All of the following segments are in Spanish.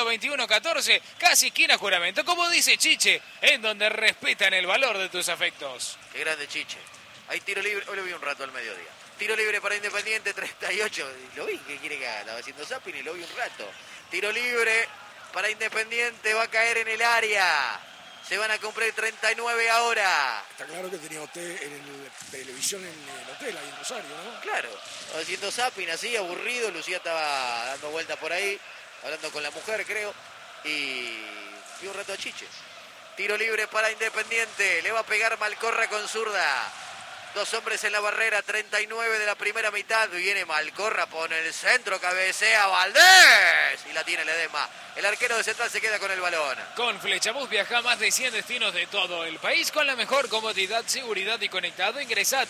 2114, casi esquina Juramento. Como dice Chiche, en donde respetan el valor de tus afectos. Qué grande Chiche. Hay tiro libre, hoy lo vi un rato al mediodía. Tiro libre para Independiente, 38. Lo vi, ¿qué quiere que haga? Estaba haciendo zapping y lo vi un rato. Tiro libre para Independiente, va a caer en el área. Se van a cumplir 39 ahora. Está claro que tenía usted televisión en el hotel, ahí en Rosario, ¿no? Claro, estaba haciendo zapping así, aburrido. Lucía estaba dando vueltas por ahí, hablando con la mujer, creo. Y vi un rato a Chiche. Tiro libre para Independiente. Le va a pegar Malcorra con zurda. Dos hombres en la barrera, 39 de la primera mitad. Viene Malcorra, pone el centro, cabecea Valdés. Y la tiene Ledesma. El arquero de Central se queda con el balón. Con Flechabús viaja a más de 100 destinos de todo el país con la mejor comodidad, seguridad y conectado. Ingresa a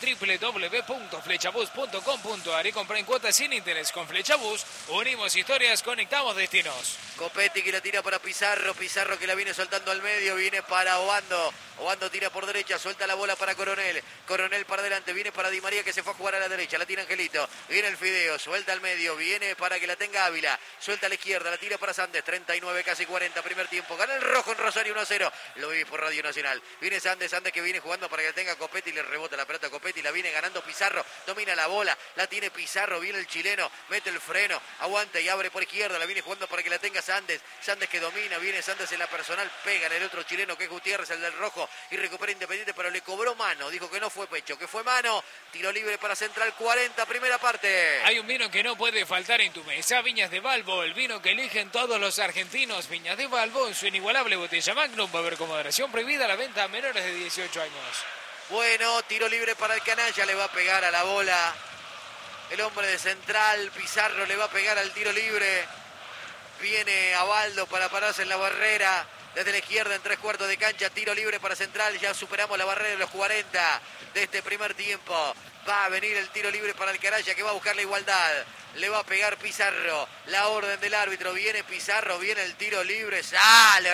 www.flechabus.com.ar y compra en cuotas sin interés. Con Flechabús unimos historias, conectamos destinos. Copetti que la tira para Pizarro. Pizarro que la viene soltando al medio. Viene para Obando. Obando tira por derecha. Suelta la bola para Coronel. Coronel para adelante. Viene para Di María que se fue a jugar a la derecha. La tira Angelito. Viene el Fideo. Suelta al medio. Viene para que la tenga Ávila. Suelta a la izquierda. La tira para Sandes. 39, casi 40. Primer tiempo. Gana el rojo en Rosario 1-0. Lo vi por Radio Nacional. Viene Sandes. Sandes que viene jugando para que la tenga Copetti. Le rebota la pelota a Copetti. La viene ganando Pizarro. Domina la bola. La tiene Pizarro. Viene el chileno. Mete el freno. Aguanta y abre por izquierda. La viene jugando para que la tenga Sandes. Sandes que domina. Viene Sandes en la personal. Pega en el otro chileno que es Gutiérrez, el del rojo. Y recupera Independiente, pero le cobró mano. Dijo que no fue pecho, que fue mano. Tiro libre para Central, 40, primera parte. Hay un vino que no puede faltar en tu mesa. Viñas de Balbo, el vino que eligen todos los argentinos. Viñas de Balbo, en su inigualable botella Magnum. Va a haber con moderación prohibida la venta a menores de 18 años. Bueno, tiro libre para el canalla. Le va a pegar a la bola el hombre de Central. Pizarro le va a pegar al tiro libre. Viene Abaldo para pararse en la barrera. Desde la izquierda en 3/4 de cancha, tiro libre para Central, ya superamos la barrera de los 40 de este primer tiempo. Va a venir el tiro libre para el Canalla que va a buscar la igualdad. Le va a pegar Pizarro, la orden del árbitro, viene Pizarro, viene el tiro libre, sale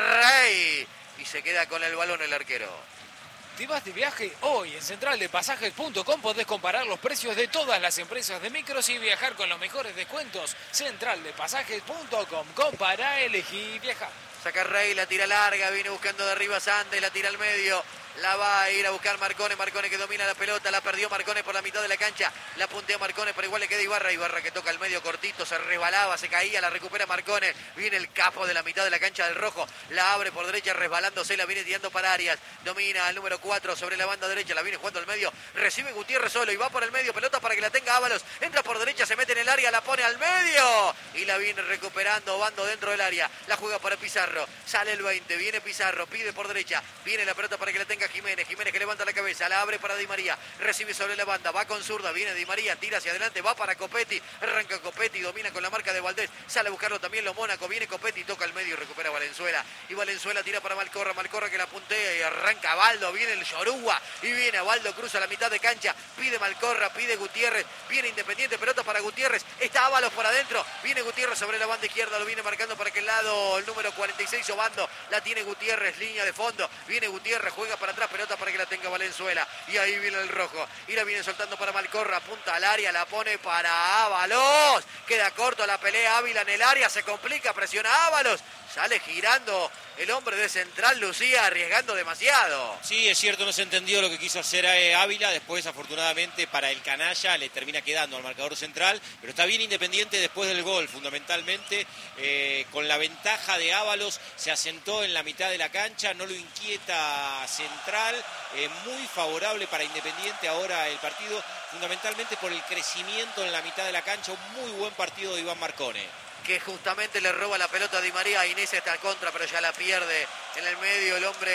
Rey y se queda con el balón el arquero. ¿Te vas de viaje? Hoy en centraldepasajes.com podés comparar los precios de todas las empresas de micros y viajar con los mejores descuentos. Centraldepasajes.com, compara, elegí, viaja. Saca Rey, la tira larga, viene buscando de arriba Sandes, la tira al medio. La va a ir a buscar Marcone, Marcone que domina la pelota, la perdió Marcone por la mitad de la cancha, la puntea Marcone, pero igual le queda Ibarra, Ibarra que toca el medio cortito, se resbalaba, se caía, la recupera Marcone, viene el capo de la mitad de la cancha del rojo, la abre por derecha resbalándose, la viene tirando para Arias, domina el número 4 sobre la banda derecha, la viene jugando al medio, recibe Gutiérrez solo y va por el medio, pelota para que la tenga Ábalos, entra por derecha, se mete en el área, la pone al medio y la viene recuperando, Bando dentro del área, la juega para Pizarro, sale el 20, viene Pizarro, pide por derecha, viene la pelota para que la tenga Jiménez, Jiménez que levanta la cabeza, la abre para Di María, recibe sobre la banda, va con zurda, viene Di María, tira hacia adelante, va para Copetti, arranca Copetti, domina con la marca de Valdés, sale a buscarlo también lo Mónaco, viene Copetti, toca el medio y recupera Valenzuela, y Valenzuela tira para Malcorra, Malcorra que la puntea y arranca Baldo, viene el Yoruba, y viene Baldo, cruza la mitad de cancha, pide Malcorra, pide Gutiérrez, viene Independiente, pelota para Gutiérrez, está Ábalos por adentro, viene Gutiérrez sobre la banda izquierda, lo viene marcando para aquel lado, el número 46 Obando, la tiene Gutiérrez, línea de fondo, viene Gutiérrez, juega para atrás, pelota para que la tenga Valenzuela, y ahí viene el rojo, y la viene soltando para Malcorra, apunta al área, la pone para Ábalos, queda corto la pelea, Ávila en el área, se complica, presiona Ábalos, sale girando el hombre de Central, Lucía, arriesgando demasiado. Sí, es cierto, no se entendió lo que quiso hacer Ávila, después afortunadamente para el canalla le termina quedando al marcador central, pero está bien Independiente después del gol, fundamentalmente con la ventaja de Ábalos, se asentó en la mitad de la cancha, no lo inquieta Central, muy favorable para Independiente ahora el partido, fundamentalmente por el crecimiento en la mitad de la cancha, un muy buen partido de Iván Marcone. Que justamente le roba la pelota a Di María, Inés está en contra, pero ya la pierde en el medio el hombre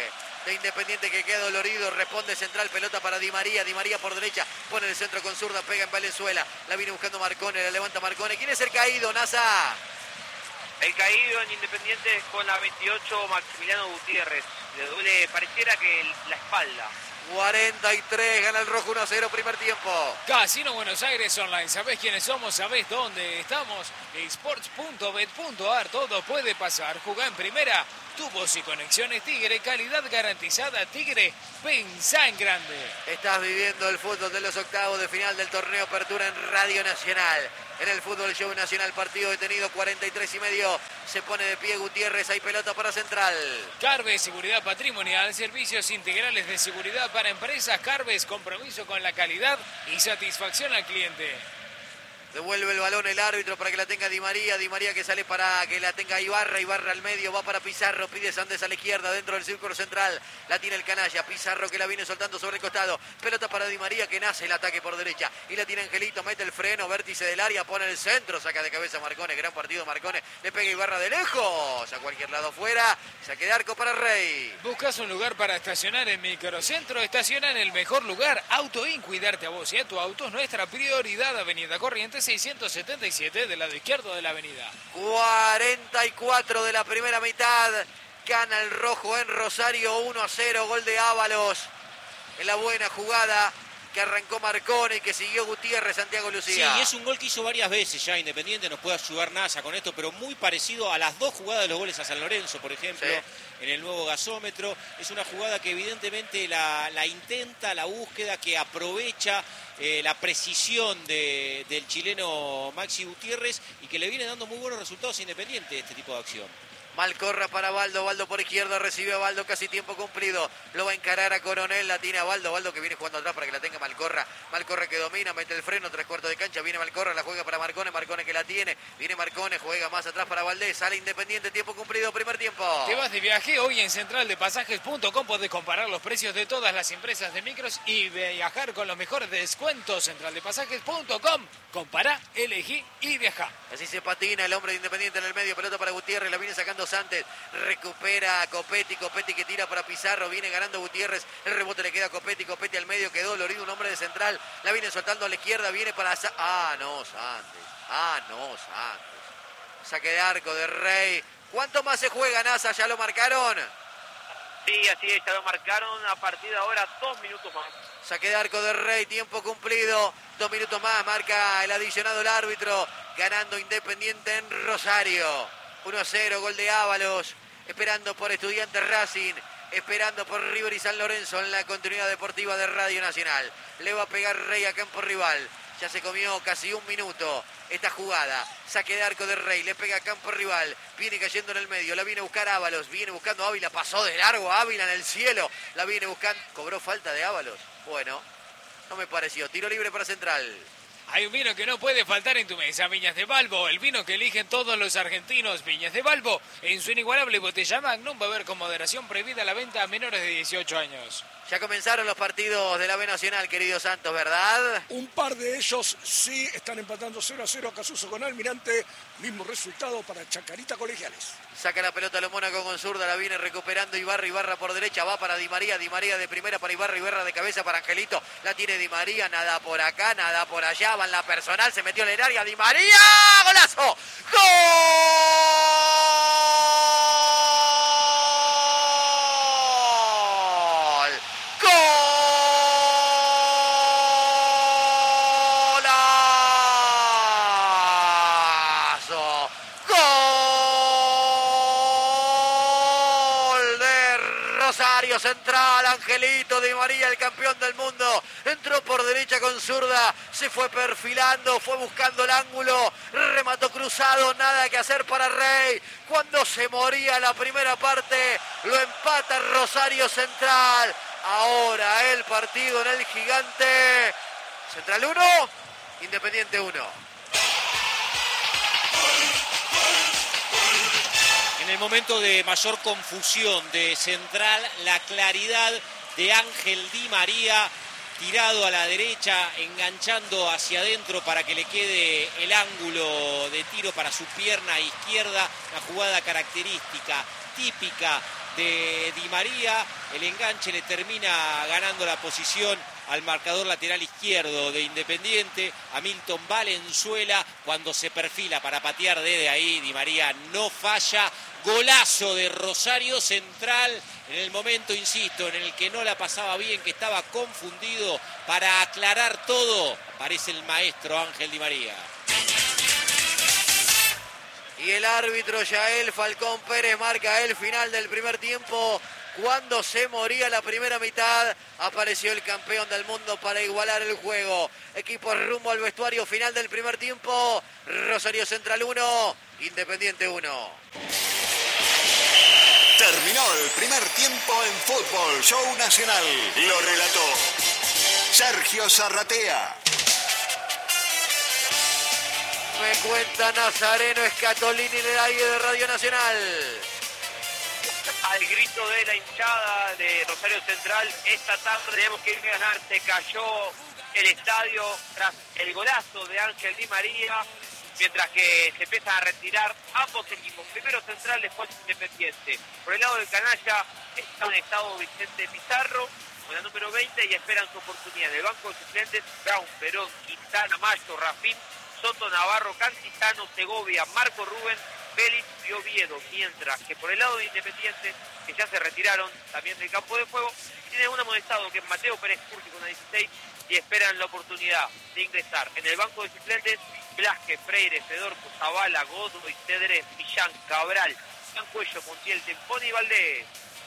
de Independiente que queda dolorido, responde Central, pelota para Di María por derecha, pone el centro con zurda, pega en Valenzuela, la viene buscando Marcone, la levanta Marcone, ¿quién es el caído, Nasa? El caído en Independiente es con la 28 Maximiliano Gutiérrez, le duele, pareciera que la espalda. 43, gana el rojo 1-0, primer tiempo. Casino Buenos Aires Online, ¿sabés quiénes somos? ¿Sabés dónde estamos? Sports.bet.ar, todo puede pasar. Jugá en primera Tubos y conexiones Tigre, calidad garantizada. Tigre, pensá en grande. Estás viviendo el fútbol de los octavos de final del torneo Apertura en Radio Nacional. En el Fútbol Show Nacional, partido detenido, 43:30. Se pone de pie Gutiérrez, hay pelota para Central. Carves, seguridad patrimonial, servicios integrales de seguridad para empresas. Carves, compromiso con la calidad y satisfacción al cliente. Devuelve el balón el árbitro para que la tenga Di María. Di María que sale para que la tenga Ibarra. Ibarra al medio, va para Pizarro. Pide Sandes a la izquierda, dentro del círculo central. La tiene el canalla. Pizarro que la viene soltando sobre el costado. Pelota para Di María que nace el ataque por derecha. Y la tiene Angelito, mete el freno, vértice del área, pone el centro. Saca de cabeza Marcone. Gran partido Marcone. Le pega Ibarra de lejos. A cualquier lado fuera. Saque de arco para Rey. ¿Buscas un lugar para estacionar en Microcentro? Estaciona en el mejor lugar. Autoin, cuidarte a vos y a tu auto es nuestra prioridad. Avenida Corrientes 677 del lado izquierdo de la avenida. 44 de la primera mitad. Gana el rojo en Rosario 1-0. Gol de Ábalos. En la buena jugada que arrancó Marcone y que siguió Gutiérrez, Santiago Lucía. Sí, es un gol que hizo varias veces ya Independiente, nos puede ayudar NASA con esto, pero muy parecido a las dos jugadas de los goles a San Lorenzo, por ejemplo, sí, en el nuevo gasómetro. Es una jugada que evidentemente la intenta, la búsqueda, que aprovecha la precisión del chileno Maxi Gutiérrez y que le viene dando muy buenos resultados a Independiente este tipo de acción. Malcorra para Baldo, Baldo por izquierda, recibe a Baldo, casi tiempo cumplido, lo va a encarar a Coronel, la tiene a Baldo, Baldo que viene jugando atrás para que la tenga Malcorra, Malcorra que domina, mete el freno, 3/4 de cancha, viene Malcorra, la juega para Marcone, Marcone que la tiene, viene Marcone, juega más atrás para Valdés, sale Independiente, tiempo cumplido, primer tiempo. ¿Te vas de viaje? Hoy en centraldepasajes.com podés comparar los precios de todas las empresas de micros y viajar con los mejores descuentos. Centraldepasajes.com, compará, elegí y viajá. Así se patina el hombre de Independiente en el medio, pelota para Gutiérrez, la viene sacando Santos, recupera a Copetti, Copetti que tira para Pizarro, viene ganando Gutiérrez, el rebote le queda a Copetti, Copetti al medio, quedó dolorido, un hombre de central, la viene soltando a la izquierda, viene para... Santos. Saque de arco de Rey. ¿Cuánto más se juega, NASA? ¿Ya lo marcaron? Sí, así es, ya lo marcaron. A partir de ahora, 2 minutos más. Saque de arco de Rey, tiempo cumplido. 2 minutos más, marca el adicionado el árbitro. Ganando Independiente en Rosario. 1-0, gol de Ábalos. Esperando por Estudiantes Racing. Esperando por River y San Lorenzo en la continuidad deportiva de Radio Nacional. Le va a pegar Rey a campo rival. Ya se comió casi un minuto esta jugada. Saque de arco de Rey, le pega a campo rival. Viene cayendo en el medio, la viene a buscar Ábalos. Viene buscando a Ávila, pasó de largo Ávila en el cielo. La viene buscando, cobró falta de Ábalos. Bueno, no me pareció. Tiro libre para Central. Hay un vino que no puede faltar en tu mesa, Viñas de Balbo, el vino que eligen todos los argentinos. Viñas de Balbo, en su inigualable botella Magnum, va a haber con moderación prohibida la venta a menores de 18 años. Ya comenzaron los partidos de la B Nacional, querido Santos, ¿verdad? Un par de ellos sí están empatando 0-0 Casuso con Almirante. Mismo resultado para Chacarita Colegiales. Saca la pelota los Mónaco con zurda, la viene recuperando Ibarra, Ibarra por derecha, va para Di María de primera para Ibarra, Ibarra de cabeza para Angelito, la tiene Di María, nada por acá, nada por allá, va en la personal, se metió en el área, Di María, ¡golazo! ¡Gol! Central, Angelito Di María, el campeón del mundo, entró por derecha con zurda, se fue perfilando, fue buscando el ángulo, remató cruzado, nada que hacer para Rey. Cuando se moría la primera parte, lo empata Rosario Central. Ahora el partido en el Gigante. Central 1, Independiente 1. En el momento de mayor confusión de Central, la claridad de Ángel Di María, tirado a la derecha, enganchando hacia adentro para que le quede el ángulo de tiro para su pierna izquierda, una jugada característica, típica de Di María. El enganche le termina ganando la posición al marcador lateral izquierdo de Independiente, a Milton Valenzuela, cuando se perfila para patear desde ahí. Di María no falla. Golazo de Rosario Central en el momento, insisto, en el que no la pasaba bien, que estaba confundido. Para aclarar todo, aparece el maestro Ángel Di María. Y el árbitro Yael Falcón Pérez marca el final del primer tiempo. Cuando se moría la primera mitad, apareció el campeón del mundo para igualar el juego. Equipo rumbo al vestuario, final del primer tiempo. Rosario Central 1, Independiente 1. Terminó el primer tiempo en Fútbol Show Nacional. Lo relató Sergio Zarratea. Me cuenta Nazareno Escatolini en el aire de Radio Nacional. Al grito de la hinchada de Rosario Central, esta tarde tenemos que ganar. Se cayó el estadio tras el golazo de Ángel Di María, mientras que se empiezan a retirar ambos equipos. Primero Central, después Independiente. Por el lado del canalla está conectado Vicente Pizarro con la número 20 y esperan su oportunidad. En el banco de suplentes, Brown, Perón, Quintana, Mayo, Rafín, Soto, Navarro, Cantizano, Segovia, Marco Rubén, Vélez y Oviedo. Mientras que por el lado de Independiente, que ya se retiraron también del campo de juego, tienen un amonestado que es Mateo Pérez Curti con la 16 y esperan la oportunidad de ingresar. En el banco de suplentes, Blasque, Freire, Fedorco, Zavala, Godoy, Cedrés, Millán, Cabral, Cuello, Montiel, Temponi y Valdés.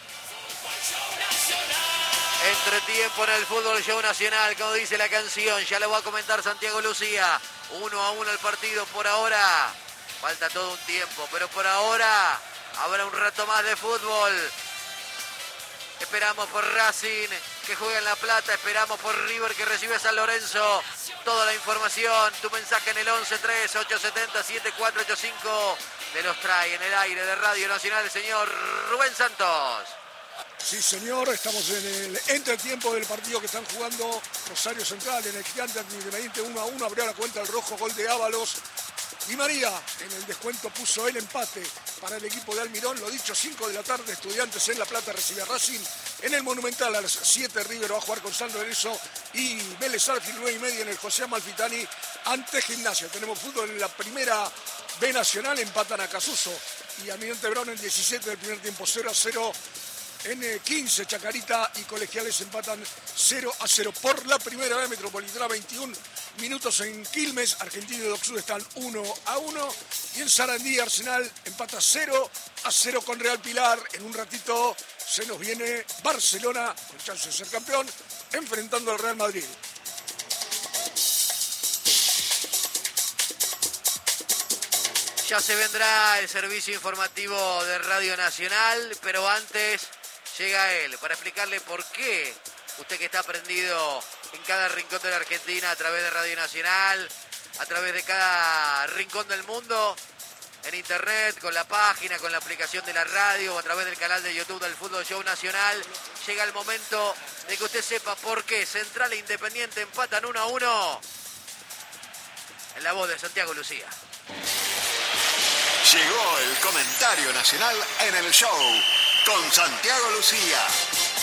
Entretiempo en el Fútbol Show Nacional, como dice la canción, ya lo va a comentar Santiago Lucía. 1-1 el partido por ahora. Falta todo un tiempo, pero por ahora habrá un rato más de fútbol. Esperamos por Racing, que juega en La Plata. Esperamos por River, que recibe a San Lorenzo. Toda la información, tu mensaje en el 11-3-870-7485. De los trae en el aire de Radio Nacional el señor Rubén Santos. Sí, señor, estamos en el entretiempo del partido que están jugando Rosario Central en el Gigante Independiente 1-1. Abrió la cuenta el rojo, gol de Ábalos. Di María en el descuento puso el empate para el equipo de Almirón. Lo dicho, 5 de la tarde, Estudiantes en La Plata recibe a Racing. En el Monumental a las 7 River va a jugar con San Lorenzo y Vélez Sarsfield 9:30 en el José Amalfitani ante Gimnasia. Tenemos fútbol en la primera B Nacional, empatan a Casuso y Almirante Brown en 17 del primer tiempo, 0-0. En 15, Chacarita y Colegiales empatan 0-0. Por la primera vez, Metropolitana 21 minutos en Quilmes. Argentino y Doc Sud están 1-1. Y en Sarandí, Arsenal empata 0-0 con Real Pilar. En un ratito se nos viene Barcelona, con chance de ser campeón, enfrentando al Real Madrid. Ya se vendrá el servicio informativo de Radio Nacional, pero antes llega él para explicarle por qué usted que está prendido en cada rincón de la Argentina a través de Radio Nacional, a través de cada rincón del mundo, en internet, con la página, con la aplicación de la radio o a través del canal de YouTube del Fútbol Show Nacional, llega el momento de que usted sepa por qué Central e Independiente empatan 1-1 en la voz de Santiago Lucía. Llegó el comentario nacional en el show con Santiago Lucía.